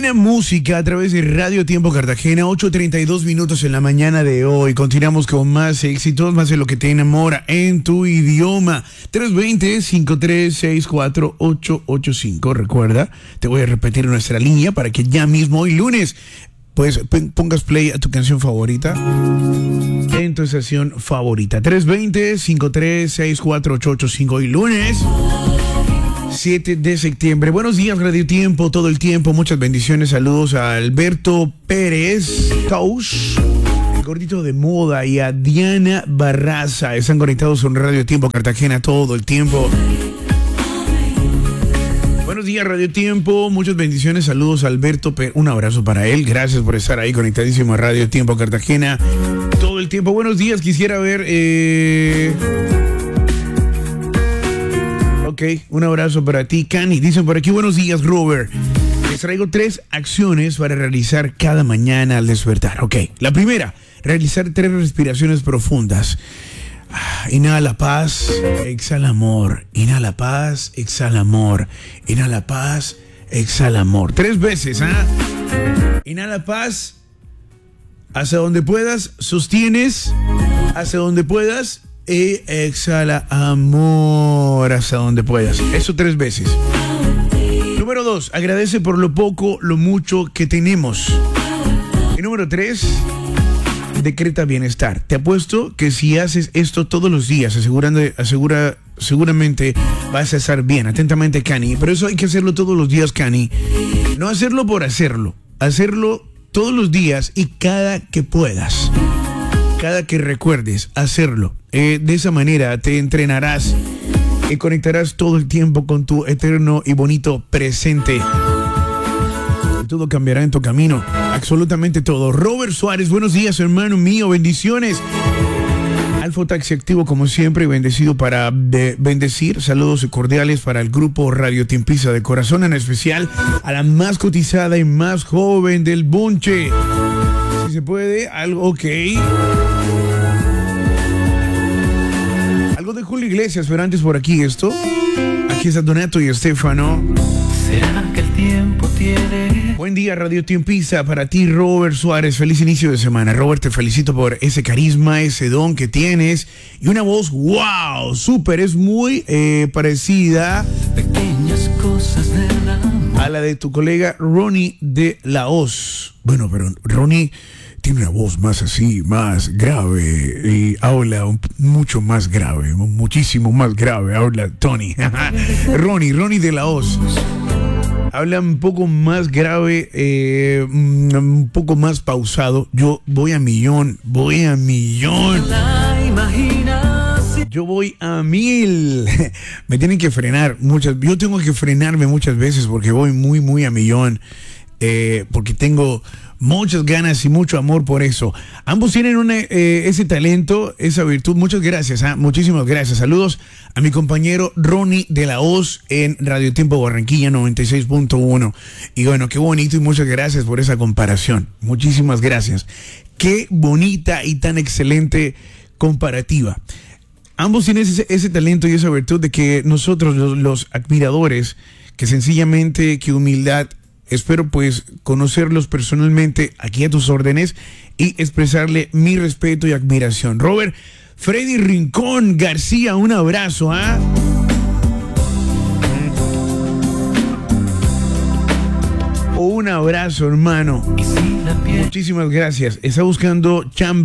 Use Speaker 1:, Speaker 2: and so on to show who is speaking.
Speaker 1: Buena música a través de Radio Tiempo Cartagena, 8:32 minutos en la mañana de hoy. Continuamos con más éxitos, más de lo que te enamora en tu idioma. 320-5364885. Recuerda, te voy a repetir nuestra línea para que ya mismo hoy lunes pues pongas play a tu canción favorita en tu estación favorita. 320-5364885. Hoy lunes 7 de septiembre. Buenos días, Radio Tiempo, todo el tiempo. Muchas bendiciones. Saludos a Alberto Pérez Cauch, el gordito de moda, y a Diana Barraza. Están conectados con Radio Tiempo Cartagena todo el tiempo. Buenos días, Radio Tiempo. Muchas bendiciones. Saludos a Alberto Pérez. Un abrazo para él. Gracias por estar ahí conectadísimo a Radio Tiempo Cartagena todo el tiempo. Buenos días. Quisiera ver... Ok, un abrazo para ti, Cani. Dicen por aquí, buenos días, Robert. Les traigo 3 acciones para realizar cada mañana al despertar. Ok, la primera, realizar 3 respiraciones profundas. Inhala paz, exhala amor. Inhala paz, exhala amor. Inhala paz, exhala amor. 3 veces, ¿ah? Inhala paz, hacia donde puedas, sostienes, hacia donde puedas. Y exhala amor hasta donde puedas. Eso 3 veces. Número 2, agradece por lo poco, lo mucho que tenemos. Y número 3, decreta bienestar. Te apuesto que si haces esto todos los días, seguramente vas a estar bien. Atentamente, Cani. Pero eso hay que hacerlo todos los días, Cani. No hacerlo por hacerlo. Hacerlo todos los días y cada que puedas. Cada que recuerdes hacerlo. De esa manera te entrenarás y conectarás todo el tiempo con tu eterno y bonito presente. Todo cambiará en tu camino. Absolutamente todo. Robert Suárez, buenos días, hermano mío. Bendiciones. Alfa Taxi activo como siempre y bendecido para bendecir. Saludos cordiales para el grupo Radio Tiempisa de corazón, en especial a la más cotizada y más joven del bonche. Si se puede, algo ok. Algo de Julio Iglesias, pero antes por aquí esto. Aquí está Donato y Estefano.
Speaker 2: ¿Será que el tiempo tiene?
Speaker 1: Buen día, Radio Tiempisa, para ti, Robert Suárez. Feliz inicio de semana. Robert, te felicito por ese carisma, ese don que tienes. Y una voz, wow, súper, es muy parecida
Speaker 2: Pequeñas cosas de
Speaker 1: a la de tu colega Ronnie de La Hoz. Bueno, pero Ronnie tiene una voz más así, más grave, y habla mucho más grave, muchísimo más grave, habla Tony. Ronnie de La Hoz. Habla un poco más grave, un poco más pausado. Yo voy a millón. Yo voy a 1000. Me tienen que frenar yo tengo que frenarme muchas veces porque voy muy a millón. Porque tengo muchas ganas y mucho amor por eso. Ambos tienen ese talento, esa virtud. Muchas gracias, muchísimas gracias. Saludos a mi compañero Ronnie de La Hoz en Radio Tiempo Barranquilla 96.1. Y bueno, qué bonito y muchas gracias por esa comparación. Muchísimas gracias. Qué bonita y tan excelente comparativa. Ambos tienen ese talento y esa virtud de que nosotros, los admiradores, que sencillamente, que humildad, espero pues conocerlos personalmente aquí a tus órdenes y expresarle mi respeto y admiración. Robert, Freddy Rincón García, un abrazo, Un abrazo, hermano. Muchísimas gracias. Está buscando chamba.